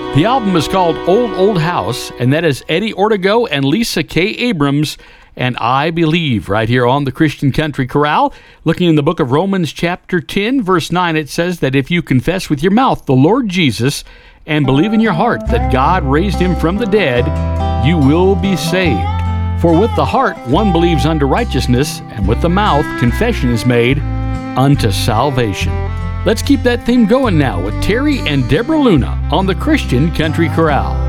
The album is called Old Old House, and that is Eddie Ortego and Lisa K. Abrams and I Believe, right here on the Christian Country Chorale. Looking in the book of Romans chapter 10, verse 9, it says that if you confess with your mouth the Lord Jesus and believe in your heart that God raised him from the dead, you will be saved. For with the heart one believes unto righteousness, and with the mouth confession is made unto salvation. Let's keep that theme going now with Terry and Deborah Luna on the Christian Country Chorale.